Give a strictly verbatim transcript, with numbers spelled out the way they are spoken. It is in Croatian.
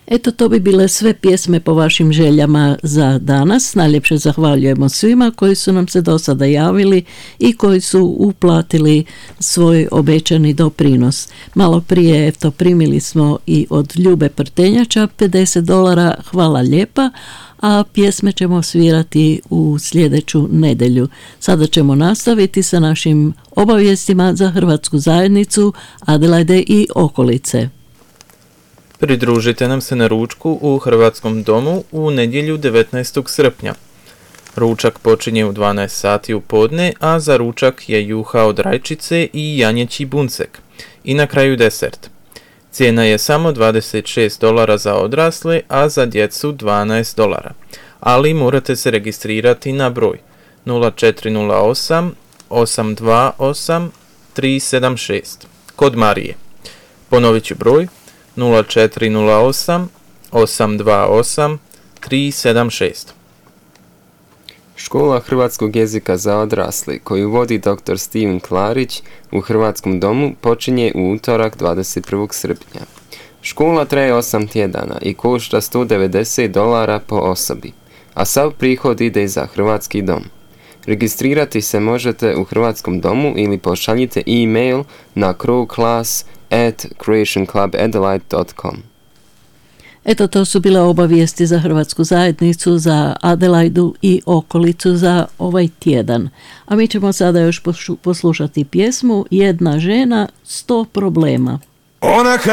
Eto, to bi bile sve pjesme po vašim željama za danas. Najljepše zahvaljujemo svima koji su nam se do sada javili i koji su uplatili svoj obećani doprinos. Malo prije, eto, primili smo i od Ljube Prtenjača pedeset dolara, hvala lijepa, a pjesme ćemo svirati u sljedeću nedjelju. Sada ćemo nastaviti sa našim obavijestima za hrvatsku zajednicu Adelaide i okolice. Pridružite nam se na ručku u Hrvatskom domu u nedjelju devetnaestog srpnja. Ručak počinje u dvanaest sati u podne, a za ručak je juha od rajčice i janjeći buncek. I na kraju desert. Cijena je samo dvadeset šest dolara za odrasle, a za djecu dvanaest dolara. Ali morate se registrirati na broj nula četiri nula osam osam dva osam tri sedam šest, kod Marije. Ponovit ću broj nula četiri nula osam osam dva osam tri sedam šest. Škola hrvatskog jezika za odrasle, koju vodi doktor Steven Klarić u Hrvatskom domu, počinje u utorak dvadeset prvog srpnja. Škola traje osam tjedana i košta sto devedeset dolara po osobi, a sav prihod ide za Hrvatski dom. Registrirati se možete u Hrvatskom domu ili pošaljite e-mail na crowclass at creation club adelaide dot com. Eto, to su bile obavijesti za hrvatsku zajednicu, za Adelaidu i okolicu za ovaj tjedan. A mi ćemo sada još poslušati pjesmu Jedna žena, sto problema. Ona